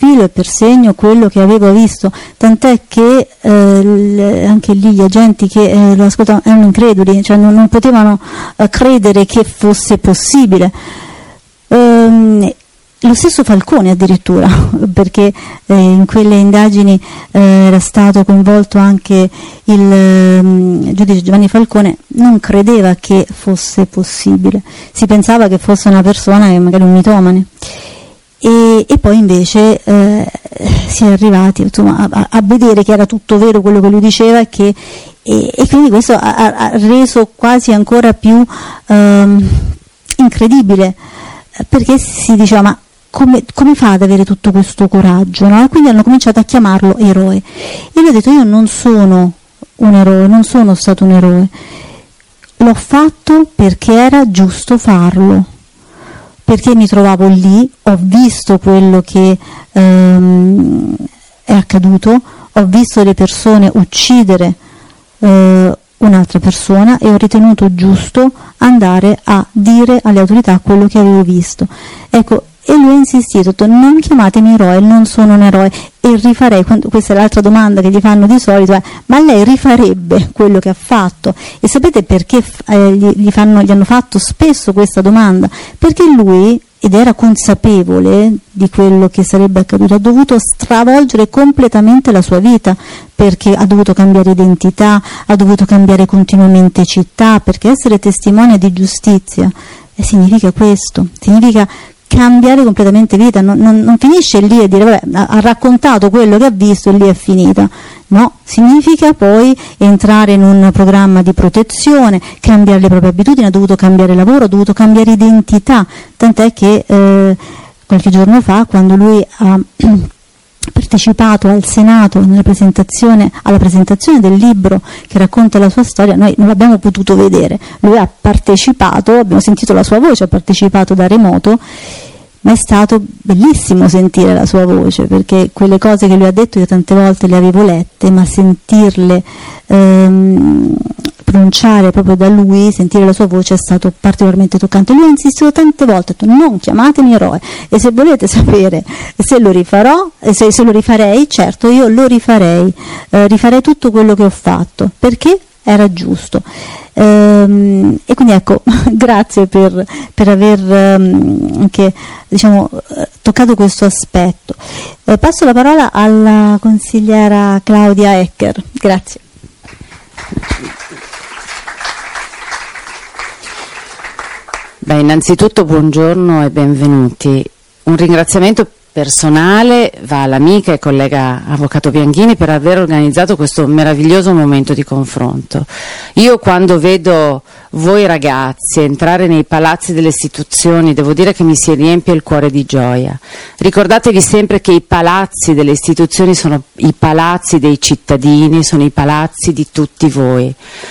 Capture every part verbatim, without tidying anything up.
filo e per segno quello che avevo visto, tant'è che eh, anche lì gli agenti che eh, lo ascoltavano erano increduli, cioè non, non potevano eh, credere che fosse possibile. Ehm, Lo stesso Falcone addirittura, perché eh, in quelle indagini eh, era stato coinvolto anche il eh, giudice Giovanni Falcone, non credeva che fosse possibile, si pensava che fosse una persona che magari un mitomane. E, e poi invece eh, si è arrivati insomma, a, a vedere che era tutto vero quello che lui diceva e, che, e, e quindi questo ha, ha reso quasi ancora più ehm, incredibile, perché si diceva ma Come, come fa ad avere tutto questo coraggio, no? E quindi hanno cominciato a chiamarlo eroe. E lui ha detto: io non sono un eroe, non sono stato un eroe, l'ho fatto perché era giusto farlo, perché mi trovavo lì, ho visto quello che ehm, è accaduto, ho visto le persone uccidere eh, un'altra persona e ho ritenuto giusto andare a dire alle autorità quello che avevo visto. Ecco, e lui ha insistito, ha detto: non chiamatemi eroe, non sono un eroe, e rifarei, questa è l'altra domanda che gli fanno di solito, è: ma lei rifarebbe quello che ha fatto? E sapete perché eh, gli, gli, fanno, gli hanno fatto spesso questa domanda? Perché lui, ed era consapevole di quello che sarebbe accaduto, ha dovuto stravolgere completamente la sua vita, perché ha dovuto cambiare identità, ha dovuto cambiare continuamente città, perché essere testimone di giustizia eh, significa questo, significa cambiare completamente vita, non, non, non finisce lì e dire vabbè, ha, ha raccontato quello che ha visto e lì è finita, no, significa poi entrare in un programma di protezione, cambiare le proprie abitudini, ha dovuto cambiare lavoro, ha dovuto cambiare identità, tant'è che eh, qualche giorno fa, quando lui ha partecipato al Senato nella presentazione, alla presentazione del libro che racconta la sua storia, noi non l'abbiamo potuto vedere, lui ha partecipato, abbiamo sentito la sua voce, ha partecipato da remoto, ma è stato bellissimo sentire la sua voce, perché quelle cose che lui ha detto io tante volte le avevo lette, ma sentirle ehm, pronunciare proprio da lui, sentire la sua voce è stato particolarmente toccante. Lui ha insistito tante volte, ha detto: non chiamatemi eroe, e se volete sapere se lo rifarò, se, se lo rifarei, certo io lo rifarei, eh, rifarei tutto quello che ho fatto, perché era giusto. Ehm, e quindi ecco, grazie per, per aver ehm, anche diciamo, toccato questo aspetto. Eh, passo la parola alla consigliera Claudia Ecker. Grazie. Beh, innanzitutto buongiorno e benvenuti. Un ringraziamento personale va all'amica e collega avvocato Bianchini per aver organizzato questo meraviglioso momento di confronto. Io quando vedo voi ragazzi entrare nei palazzi delle istituzioni devo dire che mi si riempie il cuore di gioia. Ricordatevi sempre che i palazzi delle istituzioni sono i palazzi dei cittadini, sono i palazzi di tutti voi.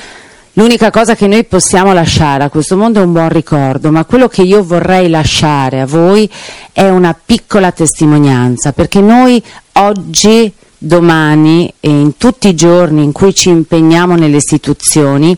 L'unica cosa che noi possiamo lasciare a questo mondo è un buon ricordo, ma quello che io vorrei lasciare a voi è una piccola testimonianza, perché noi oggi, domani e in tutti i giorni in cui ci impegniamo nelle istituzioni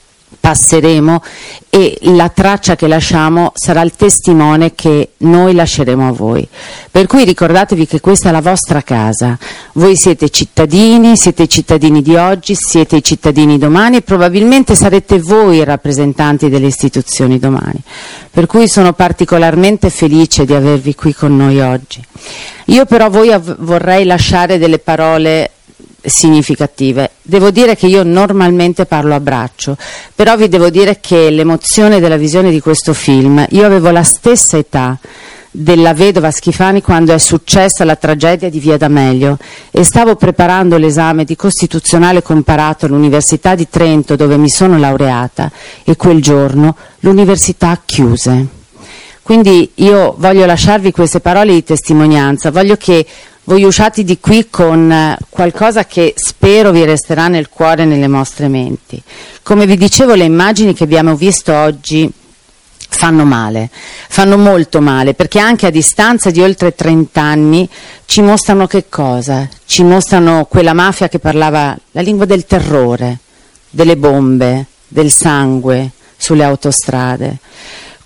passeremo e la traccia che lasciamo sarà il testimone che noi lasceremo a voi. Per cui ricordatevi che questa è la vostra casa, voi siete cittadini, siete i cittadini di oggi, siete i cittadini domani e probabilmente sarete voi i rappresentanti delle istituzioni domani. Per cui sono particolarmente felice di avervi qui con noi oggi. Io però a voi vorrei lasciare delle parole significative. Devo dire che io normalmente parlo a braccio, però vi devo dire che l'emozione della visione di questo film, io avevo la stessa età della vedova Schifani quando è successa la tragedia di Via D'Amelio e stavo preparando l'esame di costituzionale comparato all'Università di Trento dove mi sono laureata e quel giorno l'università chiuse. Quindi io voglio lasciarvi queste parole di testimonianza, voglio che voi usciate di qui con qualcosa che spero vi resterà nel cuore e nelle vostre menti. Come vi dicevo, le immagini che abbiamo visto oggi fanno male, fanno molto male, perché anche a distanza di oltre trent'anni ci mostrano che cosa? Ci mostrano quella mafia che parlava la lingua del terrore, delle bombe, del sangue sulle autostrade.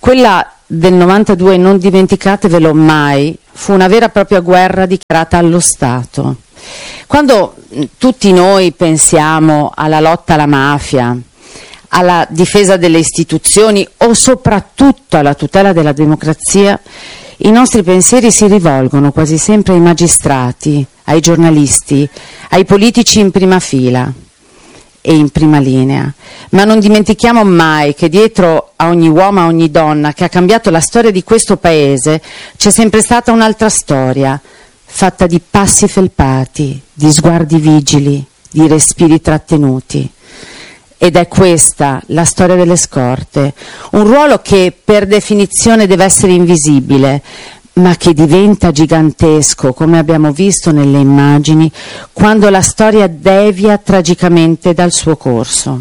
Quella del novantadue, non dimenticatevelo mai, fu una vera e propria guerra dichiarata allo Stato. Quando tutti noi pensiamo alla lotta alla mafia, alla difesa delle istituzioni o soprattutto alla tutela della democrazia, i nostri pensieri si rivolgono quasi sempre ai magistrati, ai giornalisti, ai politici in prima fila e in prima linea. Ma non dimentichiamo mai che dietro a ogni uomo, a ogni donna che ha cambiato la storia di questo Paese c'è sempre stata un'altra storia, fatta di passi felpati, di sguardi vigili, di respiri trattenuti. Ed è questa la storia delle scorte, un ruolo che per definizione deve essere invisibile, ma che diventa gigantesco, come abbiamo visto nelle immagini, quando la storia devia tragicamente dal suo corso.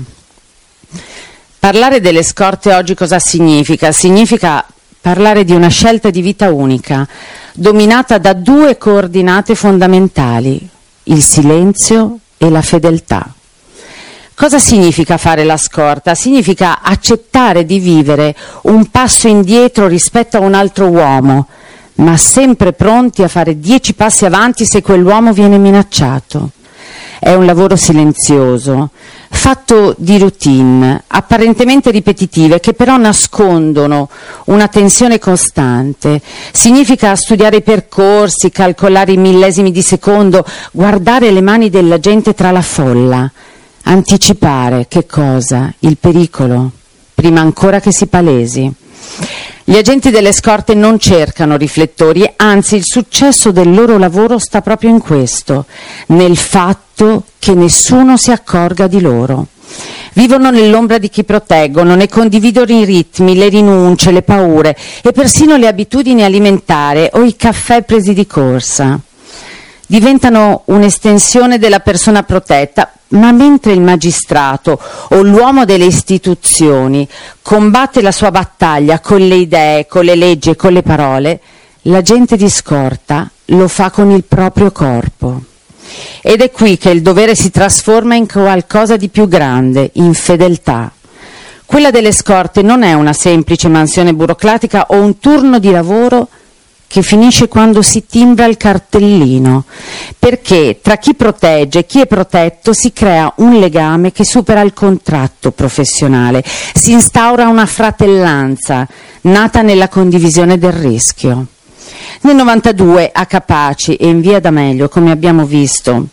Parlare delle scorte oggi cosa significa? Significa parlare di una scelta di vita unica, dominata da due coordinate fondamentali, il silenzio e la fedeltà. Cosa significa fare la scorta? Significa accettare di vivere un passo indietro rispetto a un altro uomo, ma sempre pronti a fare dieci passi avanti se quell'uomo viene minacciato. È un lavoro silenzioso, fatto di routine, apparentemente ripetitive, che però nascondono una tensione costante. Significa studiare i percorsi, calcolare i millesimi di secondo, guardare le mani della gente tra la folla, anticipare che cosa? Il pericolo, prima ancora che si palesi. Gli agenti delle scorte non cercano riflettori, anzi il successo del loro lavoro sta proprio in questo, nel fatto che nessuno si accorga di loro. Vivono nell'ombra di chi proteggono, ne condividono i ritmi, le rinunce, le paure e persino le abitudini alimentari o i caffè presi di corsa. Diventano un'estensione della persona protetta, ma mentre il magistrato o l'uomo delle istituzioni combatte la sua battaglia con le idee, con le leggi e con le parole, l'agente di scorta lo fa con il proprio corpo. Ed è qui che il dovere si trasforma in qualcosa di più grande, in fedeltà. Quella delle scorte non è una semplice mansione burocratica o un turno di lavoro che finisce quando si timbra il cartellino, perché tra chi protegge e chi è protetto si crea un legame che supera il contratto professionale, si instaura una fratellanza nata nella condivisione del rischio. Nel novantadue a Capaci e in Via D'Amelio, come abbiamo visto,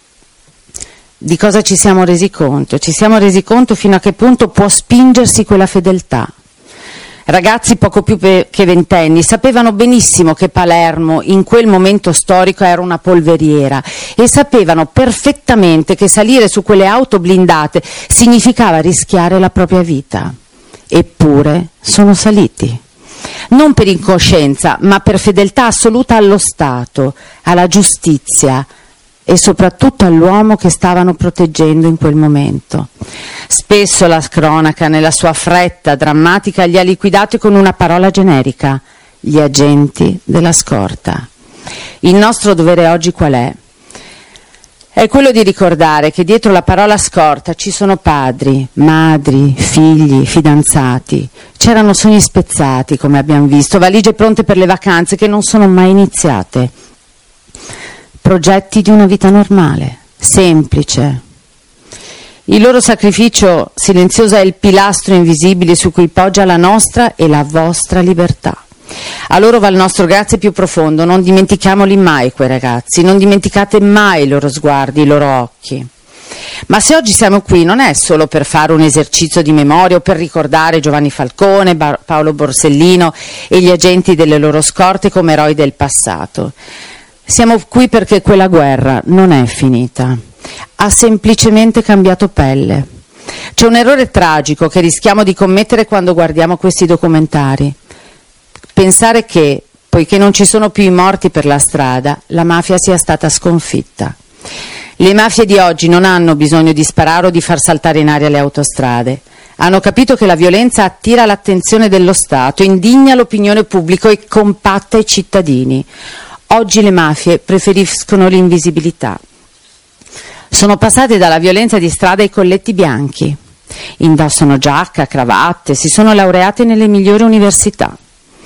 di cosa ci siamo resi conto? Ci siamo resi conto fino a che punto può spingersi quella fedeltà. Ragazzi poco più che ventenni sapevano benissimo che Palermo in quel momento storico era una polveriera e sapevano perfettamente che salire su quelle auto blindate significava rischiare la propria vita. Eppure sono saliti. Non per incoscienza, ma per fedeltà assoluta allo Stato, alla giustizia e soprattutto all'uomo che stavano proteggendo in quel momento. Spesso la cronaca, nella sua fretta drammatica, li ha liquidati con una parola generica: gli agenti della scorta. Il nostro dovere oggi qual è? È quello di ricordare che dietro la parola scorta ci sono padri, madri, figli, fidanzati. C'erano sogni spezzati, come abbiamo visto, valigie pronte per le vacanze che non sono mai iniziate. Progetti di una vita normale, semplice. Il loro sacrificio silenzioso è il pilastro invisibile su cui poggia la nostra e la vostra libertà. A loro va il nostro grazie più profondo, non dimentichiamoli mai quei ragazzi, non dimenticate mai i loro sguardi, i loro occhi. Ma se oggi siamo qui non è solo per fare un esercizio di memoria o per ricordare Giovanni Falcone, Bar- Paolo Borsellino e gli agenti delle loro scorte come eroi del passato. Siamo qui perché quella guerra non è finita, ha semplicemente cambiato pelle. C'è un errore tragico che rischiamo di commettere quando guardiamo questi documentari. Pensare che, poiché non ci sono più i morti per la strada, la mafia sia stata sconfitta. Le mafie di oggi non hanno bisogno di sparare o di far saltare in aria le autostrade. Hanno capito che la violenza attira l'attenzione dello Stato, indigna l'opinione pubblica e compatta i cittadini. Oggi le mafie preferiscono l'invisibilità. Sono passate dalla violenza di strada ai colletti bianchi. Indossano giacca, cravatte, si sono laureate nelle migliori università.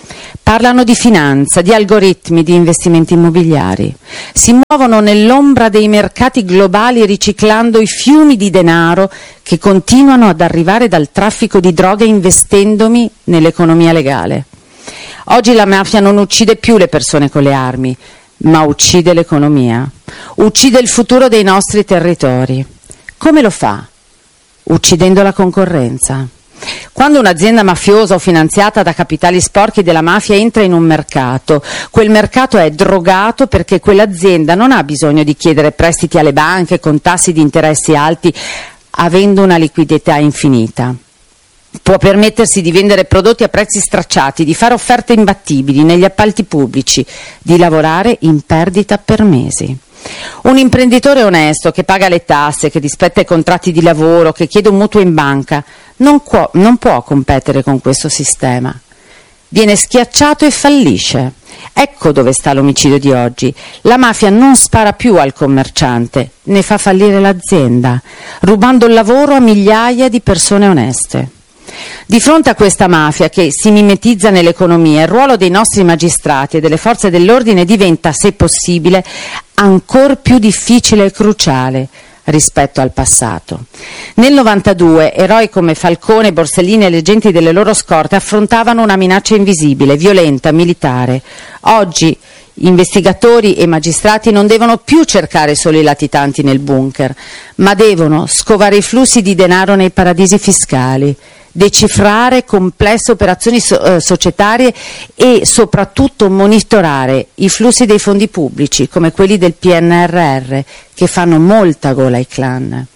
Parlano di finanza, di algoritmi, di investimenti immobiliari. Si muovono nell'ombra dei mercati globali riciclando i fiumi di denaro che continuano ad arrivare dal traffico di droga investendomi nell'economia legale. Oggi la mafia non uccide più le persone con le armi, ma uccide l'economia, uccide il futuro dei nostri territori. Come lo fa? Uccidendo la concorrenza. Quando un'azienda mafiosa o finanziata da capitali sporchi della mafia entra in un mercato, quel mercato è drogato perché quell'azienda non ha bisogno di chiedere prestiti alle banche con tassi di interessi alti, avendo una liquidità infinita. Può permettersi di vendere prodotti a prezzi stracciati, di fare offerte imbattibili negli appalti pubblici, di lavorare in perdita per mesi. Un imprenditore onesto che paga le tasse, che rispetta i contratti di lavoro, che chiede un mutuo in banca, non, può, non può competere con questo sistema. Viene schiacciato e fallisce. Ecco dove sta l'omicidio di oggi. La mafia non spara più al commerciante, ne fa fallire l'azienda, rubando il lavoro a migliaia di persone oneste. Di fronte a questa mafia che si mimetizza nell'economia, il ruolo dei nostri magistrati e delle forze dell'ordine diventa, se possibile, ancor più difficile e cruciale rispetto al passato. Nel novantadue eroi come Falcone, Borsellino e le genti delle loro scorte affrontavano una minaccia invisibile, violenta, militare. Oggi investigatori e magistrati non devono più cercare solo i latitanti nel bunker, ma devono scovare i flussi di denaro nei paradisi fiscali, decifrare complesse operazioni so- eh, societarie e soprattutto monitorare i flussi dei fondi pubblici come quelli del P N R R che fanno molta gola ai clan.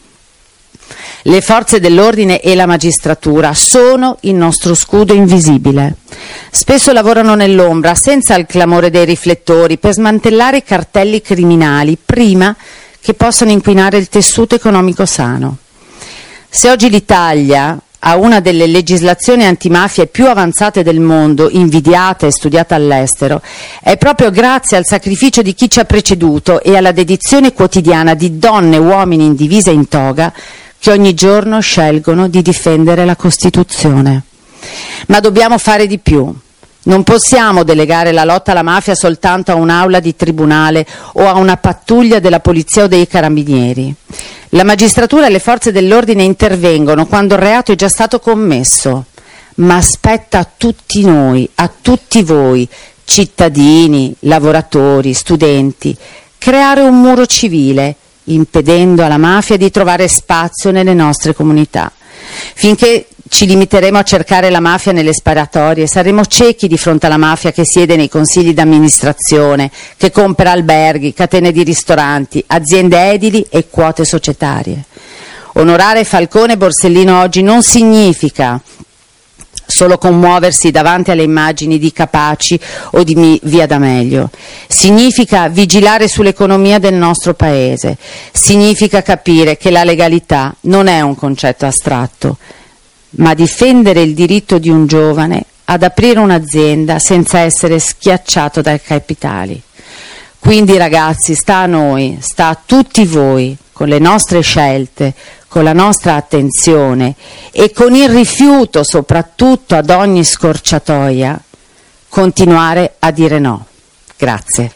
Le forze dell'ordine e la magistratura sono il nostro scudo invisibile. Spesso lavorano nell'ombra, senza il clamore dei riflettori, per smantellare i cartelli criminali prima che possano inquinare il tessuto economico sano. Se oggi l'Italia ha una delle legislazioni antimafia più avanzate del mondo, invidiata e studiata all'estero, è proprio grazie al sacrificio di chi ci ha preceduto e alla dedizione quotidiana di donne e uomini in divisa e in toga che ogni giorno scelgono di difendere la Costituzione. Ma dobbiamo fare di più. Non possiamo delegare la lotta alla mafia soltanto a un'aula di tribunale o a una pattuglia della polizia o dei carabinieri. La magistratura e le forze dell'ordine intervengono quando il reato è già stato commesso, ma spetta a tutti noi, a tutti voi, cittadini, lavoratori, studenti, creare un muro civile, impedendo alla mafia di trovare spazio nelle nostre comunità. Finché ci limiteremo a cercare la mafia nelle sparatorie, saremo ciechi di fronte alla mafia che siede nei consigli d'amministrazione, che compra alberghi, catene di ristoranti, aziende edili e quote societarie. Onorare Falcone e Borsellino oggi non significa solo commuoversi davanti alle immagini di Capaci o di Via D'Amelio. Significa vigilare sull'economia del nostro Paese. Significa capire che la legalità non è un concetto astratto, ma difendere il diritto di un giovane ad aprire un'azienda senza essere schiacciato dai capitali. Quindi ragazzi, sta a noi, sta a tutti voi, con le nostre scelte, con la nostra attenzione e con il rifiuto soprattutto ad ogni scorciatoia, continuare a dire no. Grazie.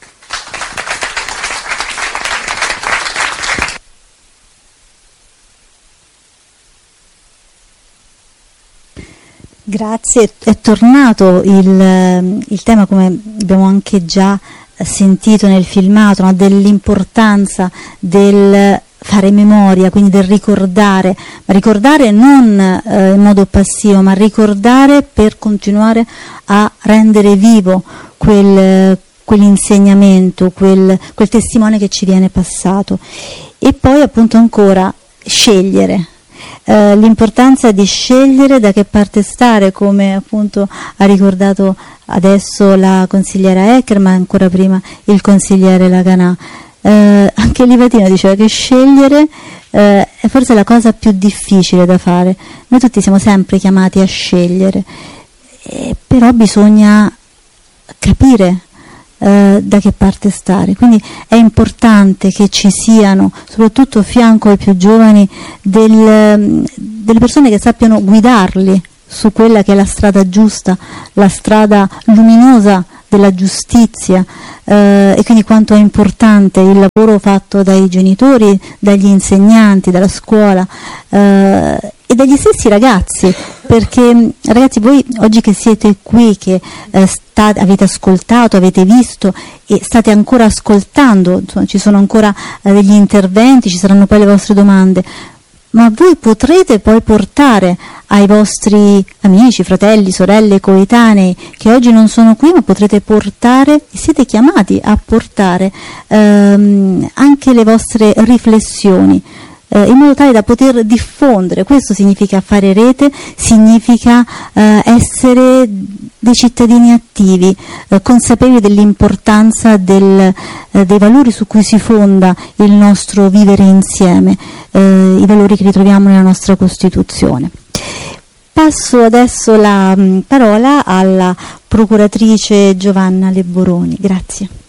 Grazie, è tornato il, il tema, come abbiamo anche già sentito nel filmato, no? Dell'importanza del fare memoria, quindi del ricordare, ma ricordare non eh, in modo passivo, ma ricordare per continuare a rendere vivo quel, quell'insegnamento, quel, quel testimone che ci viene passato. E poi appunto ancora scegliere. Uh, l'importanza di scegliere da che parte stare, come appunto ha ricordato adesso la consigliera Ecker, ma ancora prima il consigliere Laganà. Uh, anche Livatino diceva che scegliere uh, è forse la cosa più difficile da fare. Noi tutti siamo sempre chiamati a scegliere, eh, però bisogna capire Uh, da che parte stare, quindi è importante che ci siano, soprattutto a fianco ai più giovani, del, delle persone che sappiano guidarli su quella che è la strada giusta, la strada luminosa della giustizia, eh, e quindi quanto è importante il lavoro fatto dai genitori, dagli insegnanti, dalla scuola eh, e dagli stessi ragazzi, perché ragazzi, voi oggi che siete qui, che eh, state, avete ascoltato, avete visto e state ancora ascoltando, insomma, ci sono ancora eh, degli interventi, ci saranno poi le vostre domande, ma voi potrete poi portare ai vostri amici, fratelli, sorelle, coetanei che oggi non sono qui, ma potrete portare, e siete chiamati a portare ehm, anche le vostre riflessioni, eh, in modo tale da poter diffondere. Questo significa fare rete, significa eh, essere dei cittadini attivi, eh, consapevoli dell'importanza del, eh, dei valori su cui si fonda il nostro vivere insieme, eh, i valori che ritroviamo nella nostra Costituzione. Passo adesso la mh, parola alla procuratrice Giovanna Lebboroni. Grazie.